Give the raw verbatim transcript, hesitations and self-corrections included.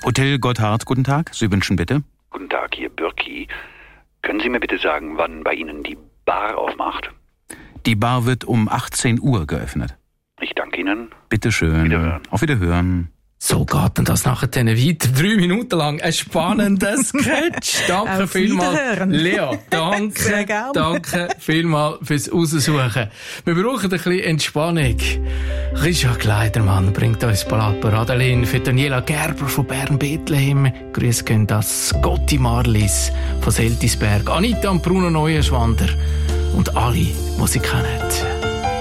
Hotel Gotthard, guten Tag. Sie wünschen bitte? Guten Tag, hier Bürki. Können Sie mir bitte sagen, wann bei Ihnen die Bar aufmacht? Die Bar wird um achtzehn Uhr geöffnet. Ich danke Ihnen. Bitte schön. Wiederhören. Auf Wiederhören. So geht denn das nachher dann weiter. Drei Minuten lang ein spannender Sketch. Danke Auf vielmals, Wiederhören. Lea. Danke, Sehr gerne. danke vielmals fürs Raussuchen. Wir brauchen ein bisschen Entspannung. Richard Kleidermann bringt uns Palat Paradelin für Daniela Gerber von Bern-Bethlehem. Grüß gehen das Gotti Marlis von Seltisberg, Anita und Bruno Neuenschwander und alle, die sie kennen.